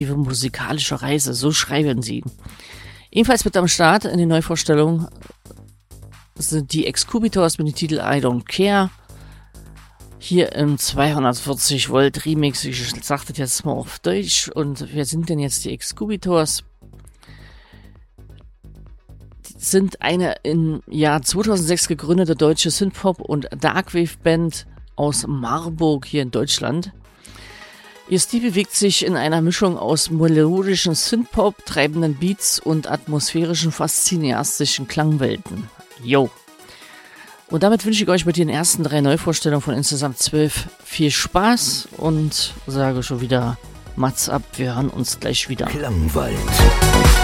musikalische Reise, so schreiben sie. Ebenfalls mit am Start in den Neuvorstellungen sind die Excubitors mit dem Titel I Don't Care. Hier im 240 Volt Remix, ich sage das jetzt mal auf Deutsch. Und wer sind denn jetzt die Excubitors? Die sind eine im Jahr 2006 gegründete deutsche Synthpop- und Darkwave-Band aus Marburg hier in Deutschland. Ihr Stil bewegt sich in einer Mischung aus melodischen Synthpop, treibenden Beats und atmosphärischen, fast cineastischen Klangwelten. Yo! Und damit wünsche ich euch mit den ersten 3 Neuvorstellungen von insgesamt 12 viel Spaß und sage schon wieder Mats ab, wir hören uns gleich wieder. Klangwald.